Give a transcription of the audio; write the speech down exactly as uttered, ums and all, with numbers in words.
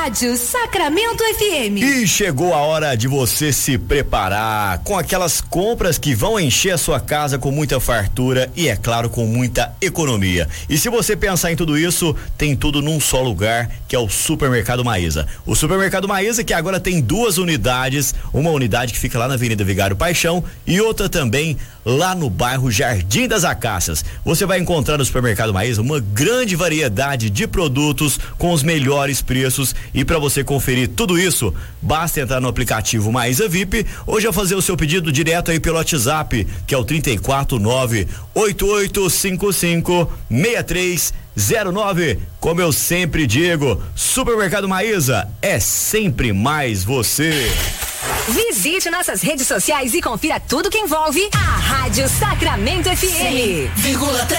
Rádio Sacramento F M. E chegou a hora de você se preparar com aquelas compras que vão encher a sua casa com muita fartura e, é claro, com muita economia. E se você pensar em tudo isso, tem tudo num só lugar, que é o Supermercado Maísa. O Supermercado Maísa, que agora tem duas unidades, uma unidade que fica lá na Avenida Vigário Paixão e outra também lá no bairro Jardim das Acácias. Você vai encontrar no Supermercado Maísa uma grande variedade de produtos com os melhores preços, e para você conferir tudo isso, basta entrar no aplicativo Maísa V I P ou já fazer o seu pedido direto aí pelo WhatsApp, que é o trinta e quatro, nove oito oito cinco cinco seis três zero nove. Como eu sempre digo, Supermercado Maísa é sempre mais você. Visite nossas redes sociais e confira tudo que envolve a Rádio Sacramento F M.